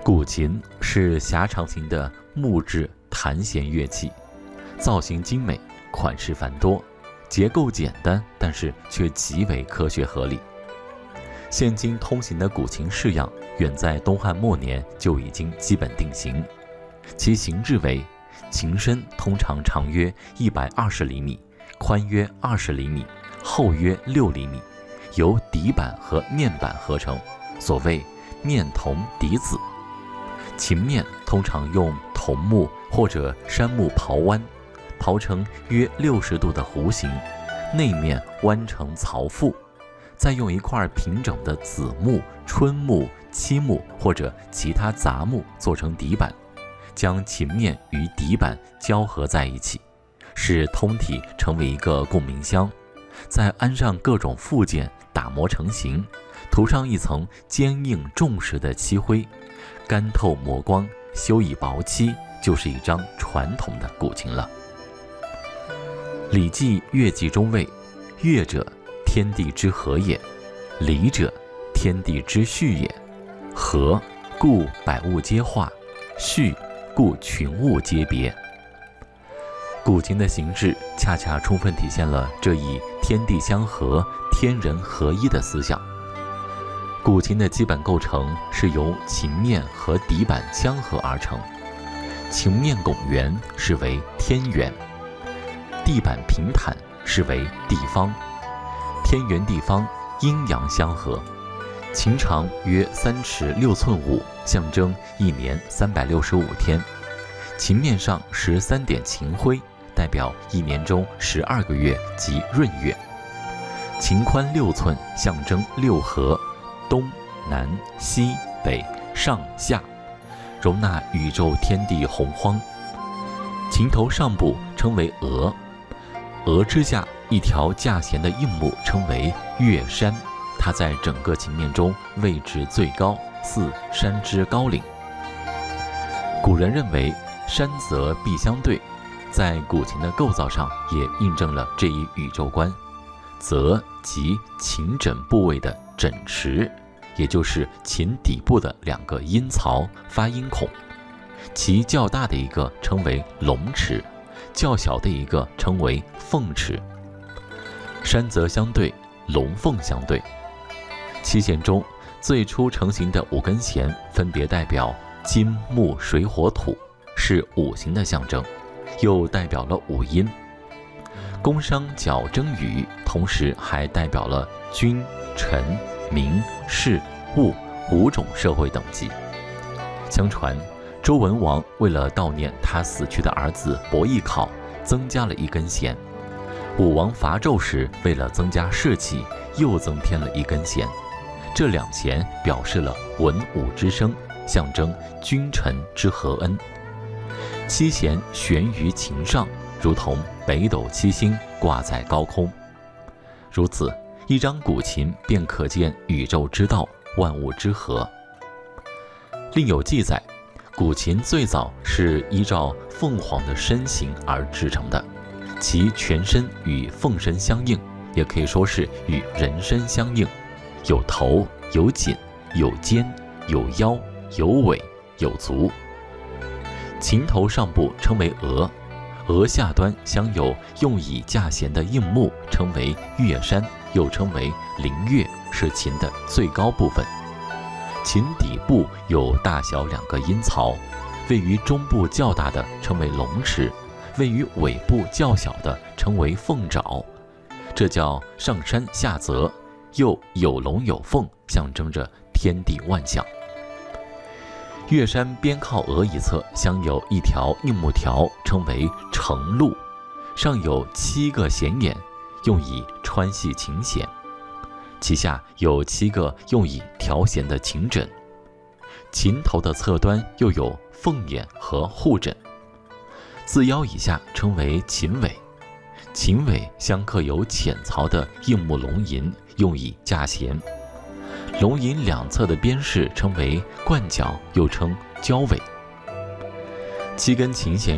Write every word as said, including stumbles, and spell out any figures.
古琴是狭长型的木质弹弦乐器，造型精美，款式繁多，结构简单，但是却极为科学合理。现今通行的古琴式样，远在东汉末年就已经基本定型。其形制为琴身通常长约一百二十厘米，宽约二十厘米，厚约六厘米，由底板和面板合成，所谓面铜底子。琴面通常用桐木或者杉木刨弯，刨成约六十度的弧形，内面弯成槽腹，再用一块平整的子木、春木、漆木或者其他杂木做成底板，将琴面与底板交合在一起，使通体成为一个共鸣箱，再安上各种附件，打磨成型，涂上一层坚硬重实的漆灰，干透磨光，修以薄漆，就是一张传统的古琴了。《礼记·乐记》中谓：乐者，天地之和也；礼者，天地之序也。和，故百物皆化；序，故群物皆别。古琴的形制恰恰充分体现了这一天地相合、天人合一的思想。古琴的基本构成是由琴面和底板相合而成，琴面拱圆是为天圆，地板平坦是为地方，天圆地方阴阳相合。琴长约三尺六寸五，象征一年三百六十五天。琴面上十三点琴徽，代表一年中十二个月及闰月。琴宽六寸，象征六合，东南西北上下，容纳宇宙天地洪荒。琴头上部称为额，额之下一条架弦的硬木称为乐山，它在整个琴面中位置最高，似山之高岭。古人认为山泽必相对，在古琴的构造上也印证了这一宇宙观。泽即琴枕部位的枕池，也就是琴底部的两个音槽发音孔，其较大的一个称为龙池，较小的一个称为凤池。山泽相对，龙凤相对。七弦中最初成型的五根弦分别代表金木水火土，是五行的象征，又代表了五音。宫商角征羽同时还代表了君、臣、民、士、物五种社会等级。相传周文王为了悼念他死去的儿子伯邑考，增加了一根弦。武王伐纣时为了增加士气，又增添了一根弦。这两弦表示了文武之声，象征君臣之和恩。七弦悬于琴上，如同北斗七星挂在高空。如此一张古琴便可见宇宙之道，万物之和。另有记载，古琴最早是依照凤凰的身形而制成的，其全身与凤身相应，也可以说是与人身相应，有头，有颈，有肩，有腰，有尾，有足。琴头上部称为额，额下端镶有用以架弦的硬木，称为乐山，又称为灵乐，是琴的最高部分。琴底部有大小两个音槽，位于中部较大的称为龙池，位于尾部较小的称为凤爪，这叫上山下泽，又有龙有凤，象征着天地万象。乐山边靠额一侧镶有一条硬木条，称为承路，上有七个弦眼，用以穿系琴弦，其下有七个用以调弦的琴枕，琴头的侧端又有凤眼和护枕。自腰以下称为琴尾，琴尾镶刻有浅槽的硬木龙吟，用以架弦。龙吟两侧的边饰称为冠角，又称交尾。七根琴弦